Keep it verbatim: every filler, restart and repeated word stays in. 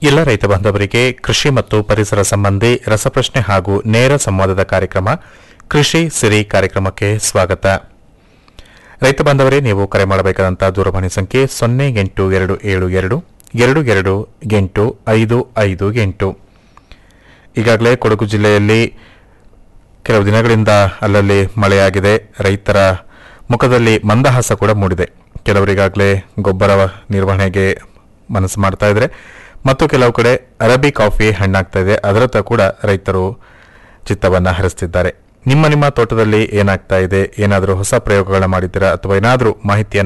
ಎಲ್ಲ ರೈತ ಬಾಂಧವರಿಗೆ ಕೃಷಿ ಮತ್ತು ಪರಿಸರ ಸಂಬಂಧಿ ರಸಪ್ರಶ್ನೆ ಹಾಗೂ ನೇರ ಸಂವಾದದ ಕಾರ್ಯಕ್ರಮ ಕೃಷಿ ಸಿರಿ ಕಾರ್ಯಕ್ರಮಕ್ಕೆ ಸ್ವಾಗತ. ರೈತ ಬಾಂಧವರೇ, ನೀವು ಕರೆ ಮಾಡಬೇಕಾದಂತಹ ದೂರವಾಣಿ ಸಂಖ್ಯೆ ಸೊನ್ನೆ ಎಂಟು ಎರಡು ಏಳು ಎರಡು ಎರಡು ಎರಡು ಎಂಟು ಐದು ಐದು ಎಂಟು. ಈಗಾಗಲೇ ಕೊಡಗು ಜಿಲ್ಲೆಯಲ್ಲಿ ಕೆಲವು ದಿನಗಳಿಂದ ಅಲ್ಲಲ್ಲಿ ಮಳೆಯಾಗಿದೆ. ರೈತರ ಮುಖದಲ್ಲಿ ಮಂದಹಾಸ ಕೂಡ ಮೂಡಿದೆ. ಕೆಲವರಿಗಾಗಲೇ ಗೊಬ್ಬರ ನಿರ್ವಹಣೆಗೆ ಮನಸ್ಸು ಮಾಡ್ತಾ ಇದ್ರೆ, ಮತ್ತು ಕೆಲವು ಕಡೆ ಅರಬಿ ಕಾಫಿ ಹಣ್ಣಾಗ್ತಾ ಇದೆ, ಅದರತ್ತ ಕೂಡ ರೈತರು ಚಿತ್ತವನ್ನು ಹರಿಸ್ತಿದ್ದಾರೆ. ನಿಮ್ಮ ನಿಮ್ಮ ತೋಟದಲ್ಲಿ ಏನಾಗ್ತಾ ಇದೆ, ಏನಾದರೂ ಹೊಸ ಪ್ರಯೋಗಗಳನ್ನ ಮಾಡಿದ್ದೀರಾ ಅಥವಾ ಏನಾದರೂ ಮಾಹಿತಿಯನ್ನು